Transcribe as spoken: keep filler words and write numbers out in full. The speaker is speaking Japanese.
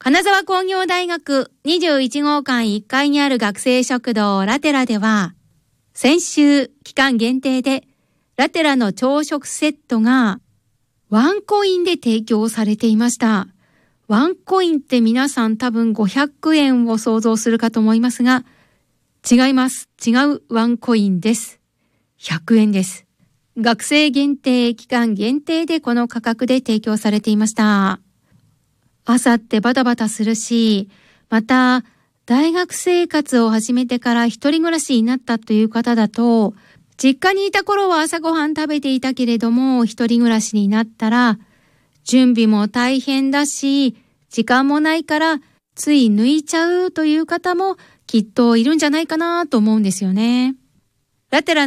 金沢工業大学にじゅういち号館いっかいにある学生食堂ラテラでは、先週期間限定でラテラの朝食セットがワンコインで提供されていました。ワンコインって皆さん多分ごひゃくえんを想像するかと思いますが、違います。違うワンコインです。ひゃくえんです。学生限定、期間限定でこの価格で提供されていました。朝ってバタバタするし、また大学生活を始めてから一人暮らしになったという方だと、実家にいた頃は朝ごはん食べていたけれども、一人暮らしになったら準備も大変だし、時間もないからつい抜いちゃうという方もきっといるんじゃないかなと思うんですよね。ラテラ